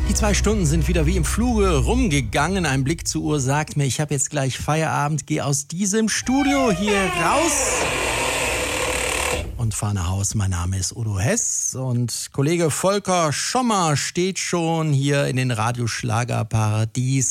Die 2 Stunden sind wieder wie im Fluge rumgegangen. Ein Blick zur Uhr sagt mir, ich habe jetzt gleich Feierabend, gehe aus diesem Studio hier raus und fahre nach Haus. Mein Name ist Udo Hess und Kollege Volker Schommer steht schon hier in den Radioschlagerparadies